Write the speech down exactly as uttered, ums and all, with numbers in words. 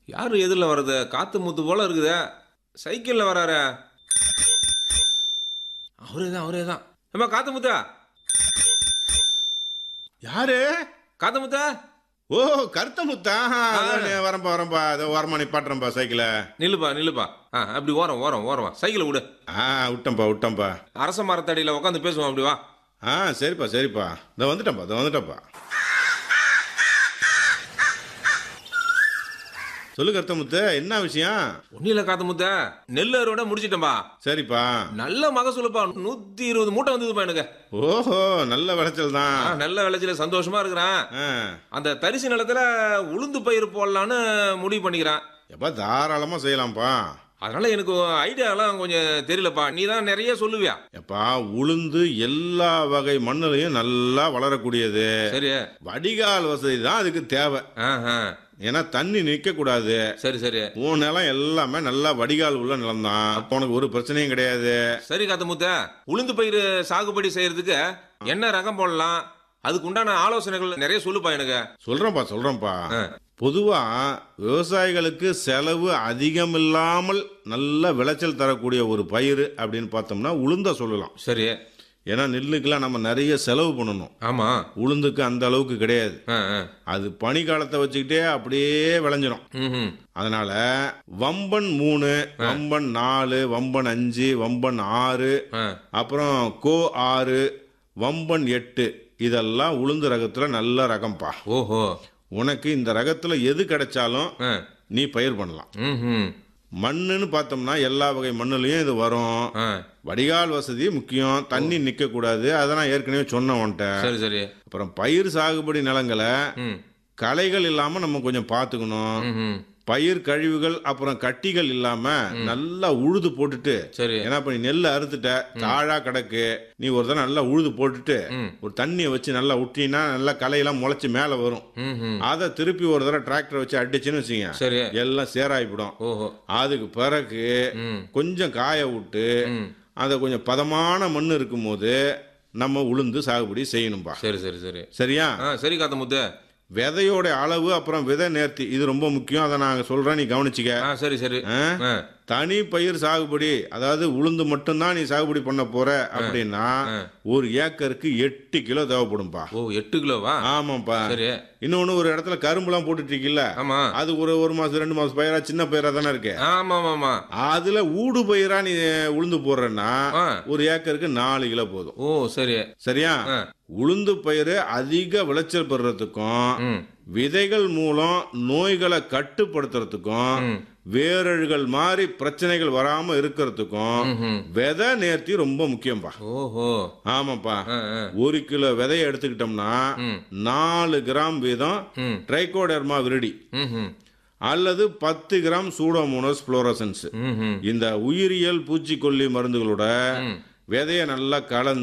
யாரு எதிரில வர்றது? காத்து முத்து போல இருக்குதே. சைக்கிள்ல வராரே. அவரே தான், அவரே தான். ஏம்மா காத்து முத்தா? யாரு? காத்து முத்தா? ஓ, கருத்த முத்தா. வரம்பா வரம்பா அதோ ஓரமா நிப்பாட்டுறேன்பா சைக்கிள. நில்லுப்பா நில்லுப்பா. ஆ அப்படி ஓரம் ஓரம் ஓரம் சைக்கிளை விடு. ஆ விட்டம்பா விட்டம்பா. அரச மரத்தடியில் உட்காந்து பேசுவோம், அப்படி வா. ஆ சரிப்பா சரிப்பா. இதோ வந்துட்டேன்ப்பா இதோ வந்துட்டேன்ப்பா. சொல்லு கருத்தமுத்து, என்ன விஷயம்? ஒன்னும் இல்ல காத்து முத்த, நெல் அறுவடை முடிச்சிட்டேன்பா. சரிப்பா. நல்ல மகசூலுப்பா. நூத்தி இருபது மூட்டை வந்ததுப்பா எனக்கு. ஓஹோ, நல்ல விளைச்சல் தான். ஆ, நல்ல விளைச்சல சந்தோஷமா இருக்கிறேன். ஆ. அந்த தரிசு நிலத்துல உளுந்து பயிர் போடலான்னு முடிவு பண்ணிக்கிறேன். எப்பா தாராளமா செய்யலாம்ப்பா. அதனால எனக்கு ஐடியாலாம் கொஞ்சம் தெரியலப்பா. நீ தான் நிறைய சொல்லுவியா. எப்பா உளுந்து எல்லா வகை மண்ணுலையும் நல்லா வளரக்கூடியது. சரி. வடிகால் வசதி தான் அதுக்கு தேவை. ஆஹா. ஏன்னா தண்ணி நிக்க கூடாது. சரி சரி. உன் நிலம் எல்லாமே நல்லா வடிகால் உள்ள நிலம் தான். அப்போ உனக்கு ஒரு பிரச்சனையும் கிடையாது. சரி காத்து முத்த, உளுந்து பயிர் சாகுபடி செய்யறதுக்கு என்ன ரகம் போடலாம், அதுக்கு உண்டான ஆலோசனைகள் நிறைய சொல்லுப்பா எனக்கு. சொல்றேன்ப்பா சொல்றேன்ப்பா. ஆ. பொதுவா விவசாயிகளுக்கு செலவு அதிகம் இல்லாமல் நல்ல விளைச்சல் தரக்கூடிய ஒரு பயிர் அப்படின்னு பார்த்தோம்னா உளுந்த சொல்லலாம். சரி. ஏன்னா நெல்லுக்கெல்லாம் நம்ம நிறைய செலவு பண்ணணும். ஆமா. உளுந்துக்கு அந்த அளவுக்கு கிடையாது. ஆ, ஆ. அது பனி காலத்தை வச்சுக்கிட்டே அப்படியே விளைஞ்சிடும். ம்ஹும். அதனால வம்பன் மூணு, வம்பன் நாலு, வம்பன் அஞ்சு, வம்பன் ஆறு, ஆ. அப்புறம் கோ ஆறு, வம்பன் எட்டு, இதெல்லாம் உளுந்து ரகத்துல நல்ல ரகம்பா. ஓஹோ. உனக்கு இந்த ரகத்துல எது கிடைச்சாலும் ஆ. நீ பயிர் பண்ணலாம். ம்ஹும். மண்ணுன்னு பார்த்தோம்னா எல்லா வகை மண்ணுலயும் இது வரும். ஆ. வடிகால் வசதி முக்கியம். தண்ணி நிக்க கூடாது. அதை நான் ஏற்கனவே சொன்னேன் உன்கிட்ட. சரி சரி. அப்புறம் பயிர் சாகுபடி நிலங்களை ம். களைகள் இல்லாம நம்ம கொஞ்சம் பார்த்துக்கணும். ம்ஹும். பயிர் கழிவுகள் அப்புறம் கட்டிகள் இல்லாம நல்லா உழுது போட்டுட்டு, சரி. ஏன்னா இப்ப நீ நெல்லை அறுத்துட்ட தாழா கிடக்கு, நீ ஒரு தடவை நல்லா உழுது போட்டுட்டு ம். ஒரு தண்ணியை வச்சு நல்லா விட்டீங்கன்னா நல்லா களையெல்லாம் முளைச்சு மேல வரும். ம்ஹும். அதை திருப்பி ஒரு தடவை டிராக்டர் வச்சு அடிச்சுன்னு வச்சுங்க, சரி. எல்லாம் சேராயிப்பிடும். ஓஹோ. அதுக்கு பிறகு ம். கொஞ்சம் காய விட்டு ம். அந்த கொஞ்சம் பதமான மண் இருக்கும் போது நம்ம உளுந்து சாகுபடி செய்யணும்பா. சரி சரி சரி. சரியா? ஆ சரி காத்த முத்து. விதையோட அளவு அப்புறம் விதை நேர்த்தி இது ரொம்ப முக்கியம். அதை நான் சொல்றேன், நீ கவனிச்சுக்க. ஆ சரி சரி. ஆ? ஆ. தனி பயிர் சாகுபடி, அதாவது உளுந்து மட்டும்தான் நீ சாகுபடி பண்ண போற அப்படின்னா ஒரு ஏக்கருக்கு எட்டு கிலோ தேவைப்படும்பா. ஓ, எட்டு கிலோவா? ஆமாப்பா. சரி. இன்னொன்னு ஒரு இடத்துல கரும்புலாம் போட்டுட்டு இருக்கீல்ல, ஆமா. அது ஒரு ஒரு மாசம் ரெண்டு மாசம் பயிரா சின்ன பயிரா தானே இருக்கு. ஆமா ஆமா. அதுல ஊடு பயிரா நீ உளுந்து போடுறன்னா ஆ. ஒரு ஏக்கருக்கு நாலு கிலோ போதும். ஓ சரி. சரியா? ஆ. உளுந்து பயிர் அதிக விளைச்சல் பெறுறதுக்கும் ம். விதைகள் மூலம் நோய்களை கட்டுப்படுத்துறதுக்கும் ம். வேரழுகள் மாதிரி பிரச்சனைகள் வராம இருக்கிறதுக்கும் ம்ஹும். விதை நேர்த்தி ரொம்ப முக்கியம்பா. ஓஹோ. ஆமாப்பா. ஆ, ஆ. ஒரு கிலோ விதையை எடுத்துக்கிட்டோம்னா ம். நாலு கிராம் வீதம் ம். ட்ரைகோடெர்மா விரிடி ம்ஹும். அல்லது பத்து கிராம் சூடோமோனஸ் புளோரசன்ஸ், ம்ஹும். இந்த உயிரியல் பூச்சிக்கொல்லி மருந்துகளோட ம். விதையை நல்லா கலந்து